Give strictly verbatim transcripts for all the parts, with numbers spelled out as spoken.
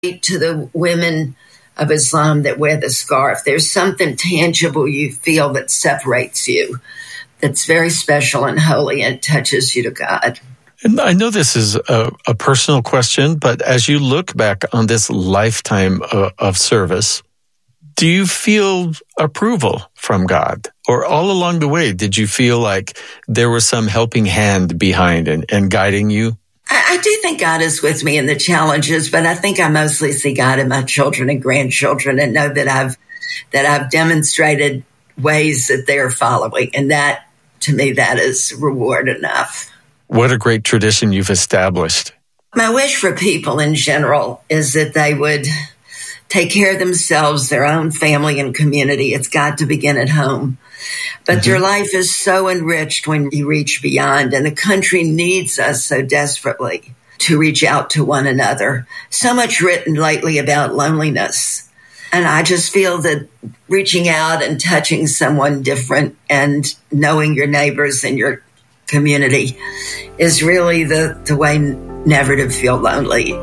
To the women of Islam that wear the scarf, there's something tangible you feel that separates you, that's very special and holy and touches you to God. And I know this is a, a personal question, but as you look back on this lifetime of, of service, do you feel approval from God? Or all along the way, did you feel like there was some helping hand behind and, and guiding you? I do think God is with me in the challenges, but I think I mostly see God in my children and grandchildren and know that I've that I've demonstrated ways that they're following. And that, to me, that is reward enough. What a great tradition you've established. My wish for people in general is that they would take care of themselves, their own family and community. It's got to begin at home. But mm-hmm. your life is so enriched when you reach beyond, and the country needs us so desperately to reach out to one another. So much written lately about loneliness. And I just feel that reaching out and touching someone different and knowing your neighbors and your community is really the, the way never to feel lonely.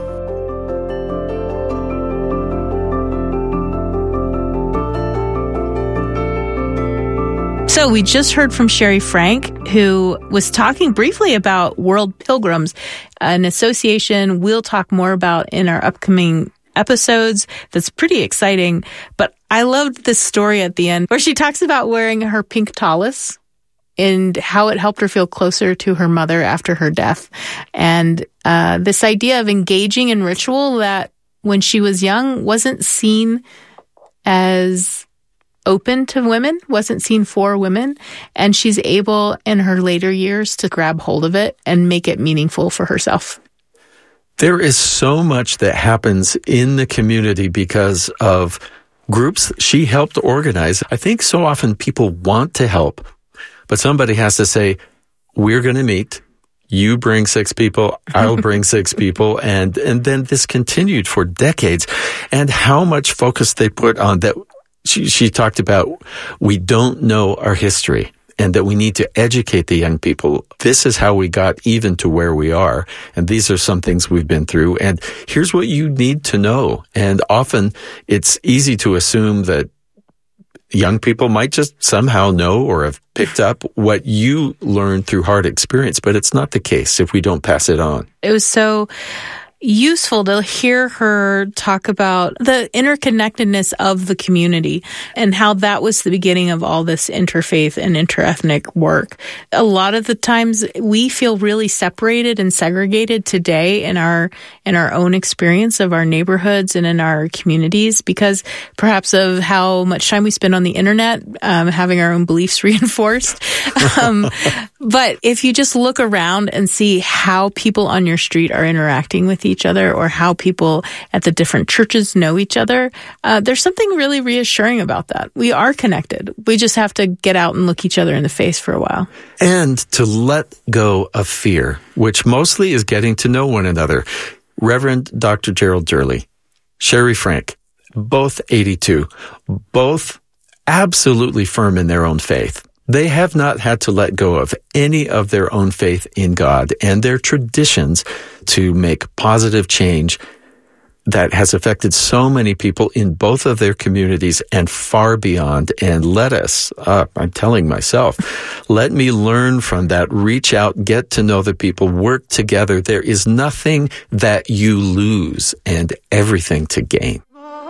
So we just heard from Sherry Frank, who was talking briefly about World Pilgrims, an association we'll talk more about in our upcoming episodes. That's pretty exciting. But I loved this story at the end where she talks about wearing her pink tallis and how it helped her feel closer to her mother after her death. And uh, this idea of engaging in ritual that when she was young wasn't seen as open to women, wasn't seen for women, and she's able in her later years to grab hold of it and make it meaningful for herself. There is so much that happens in the community because of groups she helped organize. I think so often people want to help, but somebody has to say, we're going to meet. You bring six people, I'll bring six people. And, and then this continued for decades. And how much focus they put on that. She, she talked about we don't know our history and that we need to educate the young people. This is how we got even to where we are. And these are some things we've been through. And here's what you need to know. And often it's easy to assume that young people might just somehow know or have picked up what you learned through hard experience. But it's not the case if we don't pass it on. It was so useful to hear her talk about the interconnectedness of the community and how that was the beginning of all this interfaith and interethnic work. A lot of the times we feel really separated and segregated today in our in our own experience of our neighborhoods and in our communities because perhaps of how much time we spend on the internet, um, having our own beliefs reinforced. um, but if you just look around and see how people on your street are interacting with each other or how people at the different churches know each other, uh, there's something really reassuring about that. We are connected. We just have to get out and look each other in the face for a while. And to let go of fear, which mostly is getting to know one another. Reverend Doctor Gerald Durley, Sherry Frank, both eighty-two, both absolutely firm in their own faith. They have not had to let go of any of their own faith in God and their traditions to make positive change that has affected so many people in both of their communities and far beyond. And let us, uh, I'm telling myself, let me learn from that, reach out, get to know the people, work together. There is nothing that you lose and everything to gain.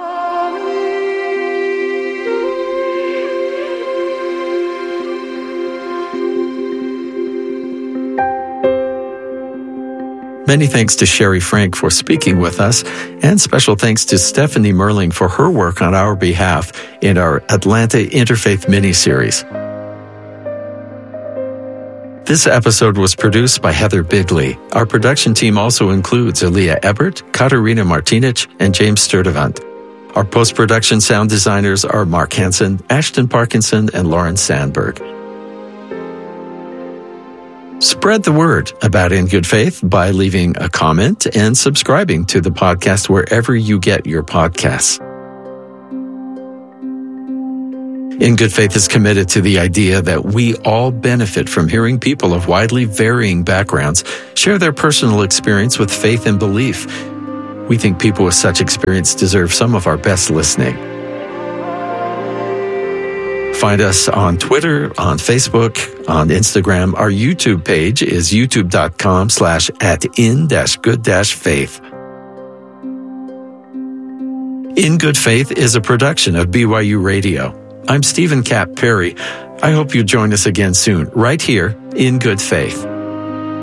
Many thanks to Sherry Frank for speaking with us, and special thanks to Stephanie Merling for her work on our behalf in our Atlanta Interfaith miniseries. This episode was produced by Heather Bigley. Our production team also includes Aaliyah Ebert, Katarina Martinic, and James Sturdivant. Our post-production sound designers are Mark Hansen, Ashton Parkinson, and Lauren Sandberg. Spread the word about In Good Faith by leaving a comment and subscribing to the podcast wherever you get your podcasts. In Good Faith is committed to the idea that we all benefit from hearing people of widely varying backgrounds share their personal experience with faith and belief. We think people with such experience deserve some of our best listening. Find us on Twitter, on Facebook, on Instagram. Our YouTube page is youtube.com slash at in dash good dash faith. In Good Faith is a production of B Y U Radio. I'm Stephen Kapp Perry. I hope you join us again soon, right here in Good Faith.